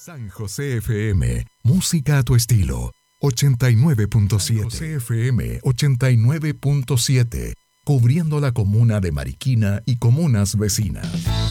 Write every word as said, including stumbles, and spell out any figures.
San José F M, música a tu estilo, ochenta y nueve punto siete. San José F M, ochenta y nueve punto siete, cubriendo la comuna de Mariquina y comunas vecinas.